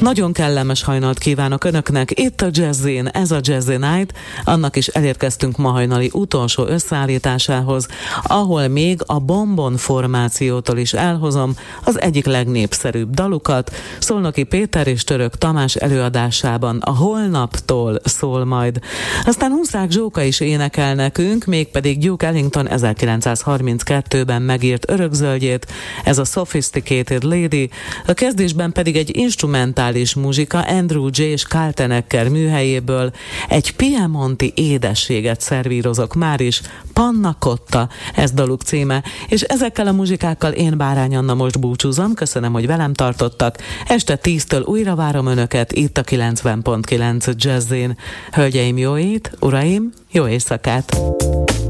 Nagyon kellemes hajnalt kívánok Önöknek, itt a Jazzin, ez a Jazzy Night, annak is elérkeztünk ma hajnali utolsó összeállításához, ahol még a Bombon formációtól is elhozom az egyik legnépszerűbb dalukat, Szolnoki Péter és Török Tamás előadásában a Holnaptól szól majd. Aztán Huszák Zsóka is énekel nekünk, mégpedig Duke Ellington 1932-ben megírt örökzöldjét, ez a Sophisticated Lady, a kezdésben pedig egy instrumentális muzsika Andrew J. és Carl Tenecker műhelyéből, egy piemonti édességet szervírozok már is, Panna Cotta, ez daluk címe, és ezekkel a muzsikákkal én Bárány Anna most búcsúzom, köszönöm, hogy velem tartottak, este 10-től újra várom Önöket itt a 90.9 Jazzin. Hölgyeim, jó ét, uraim, jó éjszakát!